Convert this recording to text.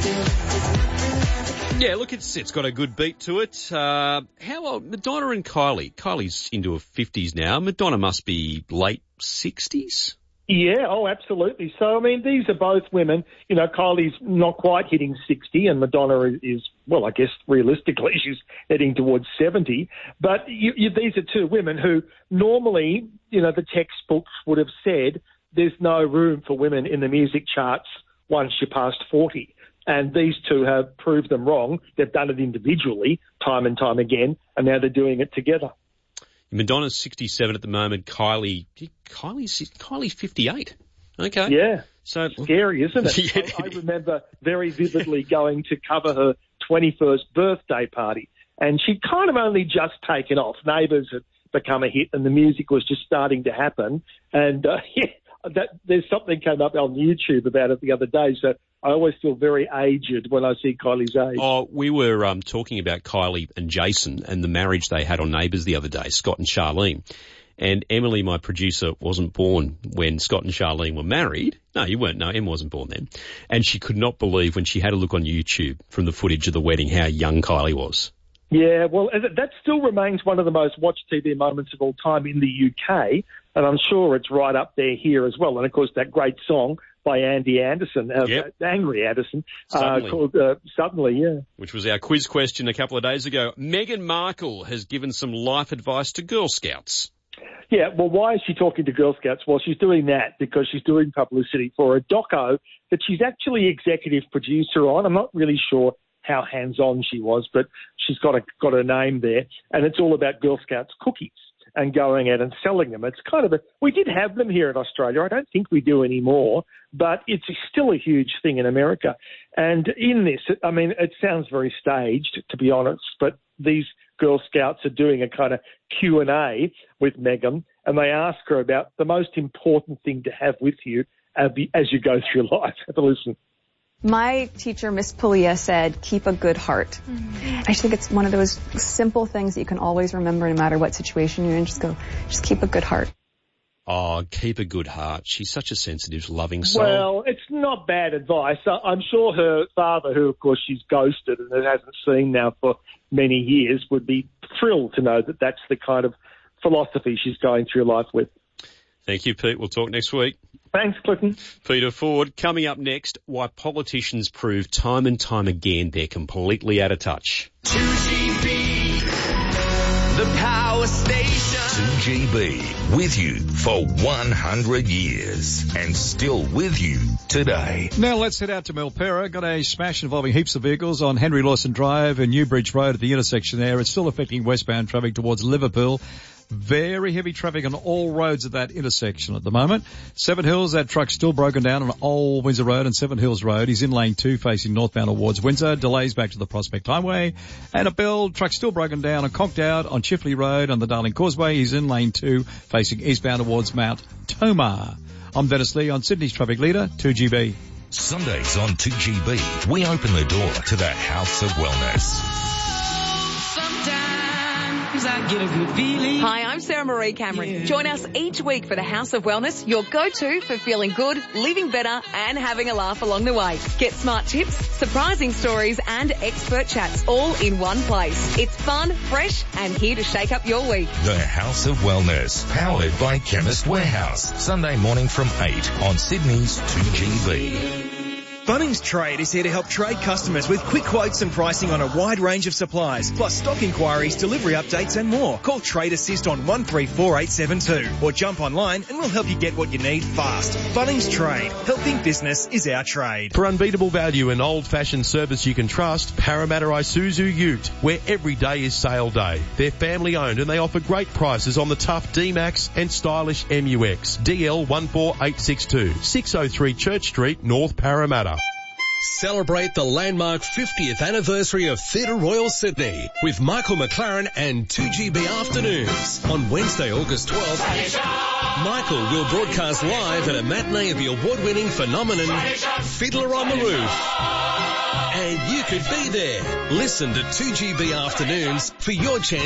Yeah, look, it's got a good beat to it. How old? Madonna and Kylie. Kylie's into her 50s now. Madonna must be late 60s. Yeah, oh, absolutely. So, I mean, these are both women. You know, Kylie's not quite hitting 60 and Madonna is, well, I guess realistically she's heading towards 70. But these are two women who normally, you know, the textbooks would have said there's no room for women in the music charts once you're past 40. And these two have proved them wrong. They've done it individually time and time again, and now they're doing it together. Madonna's 67 at the moment. Kylie's 58. Okay. Yeah. So scary, isn't it? Yeah. I remember very vividly going to cover her 21st birthday party, and she'd kind of only just taken off. Neighbours had become a hit, and the music was just starting to happen. And there's something came up on YouTube about it the other day. So I always feel very aged when I see Kylie's age. Oh, we were talking about Kylie and Jason and the marriage they had on Neighbours the other day, Scott and Charlene. And Emily, my producer, wasn't born when Scott and Charlene were married. No, you weren't. No, Emma wasn't born then. And she could not believe when she had a look on YouTube from the footage of the wedding how young Kylie was. Yeah, well, that still remains one of the most watched TV moments of all time in the UK, and I'm sure it's right up there here as well. And, of course, that great song by Andy Anderson, Angry Anderson, called Suddenly, yeah. Which was our quiz question a couple of days ago. Meghan Markle has given some life advice to Girl Scouts. Yeah, well, why is she talking to Girl Scouts? Well, she's doing that because she's doing publicity for a doco that she's actually executive producer on. I'm not really sure how hands-on she was, but she's got a name there, and it's all about Girl Scouts cookies and going out and selling them. It's kind of we did have them here in Australia. I don't think we do anymore, but it's still a huge thing in America. And in this, I mean, it sounds very staged, to be honest, but these Girl Scouts are doing a kind of Q&A with Meghan, and they ask her about the most important thing to have with you as you go through life. Have a listen. My teacher, Miss Pulia, said, keep a good heart. I just think it's one of those simple things that you can always remember no matter what situation you're in. Just keep a good heart. Oh, keep a good heart. She's such a sensitive, loving soul. Well, it's not bad advice. I'm sure her father, who, of course, she's ghosted and hasn't seen now for many years, would be thrilled to know that that's the kind of philosophy she's going through life with. Thank you, Pete. We'll talk next week. Thanks, Clifton. Peter Ford. Coming up next, why politicians prove time and time again they're completely out of touch. 2GB, the power station. 2GB, with you for 100 years and still with you today. Now let's head out to Milperra. Got a smash involving heaps of vehicles on Henry Lawson Drive and Newbridge Road at the intersection there. It's still affecting westbound traffic towards Liverpool. Very heavy traffic on all roads at that intersection at the moment. Seven Hills, that truck's still broken down on Old Windsor Road and Seven Hills Road. He's in lane 2 facing northbound towards Windsor. Delays back to the Prospect Highway. And a Bell truck still broken down and conked out on Chifley Road on the Darling Causeway. He's in lane 2 facing eastbound towards Mount Tomah. I'm Dennis Lee on Sydney's Traffic Leader, 2GB. Sundays on 2GB, we open the door to the House of Wellness. I get a good feeling. Hi, I'm Sarah Marie Cameron. Yeah. Join us each week for the House of Wellness, your go-to for feeling good, living better, and having a laugh along the way. Get smart tips, surprising stories, and expert chats all in one place. It's fun, fresh, and here to shake up your week. The House of Wellness, powered by Chemist Warehouse. Sunday morning from 8 on Sydney's 2GB. Bunnings Trade is here to help trade customers with quick quotes and pricing on a wide range of supplies, plus stock inquiries, delivery updates and more. Call Trade Assist on 134872 or jump online and we'll help you get what you need fast. Bunnings Trade. Helping business is our trade. For unbeatable value and old-fashioned service you can trust, Parramatta Isuzu Ute, where every day is sale day. They're family-owned and they offer great prices on the tough D-Max and stylish MUX. DL 14862, 603 Church Street, North Parramatta. Celebrate the landmark 50th anniversary of Theatre Royal Sydney with Michael McLaren and 2GB Afternoons. On Wednesday, August 12th, Michael will broadcast live at a matinee of the award-winning phenomenon Fiddler on the Roof. And you could be there. Listen to 2GB Afternoons for your chance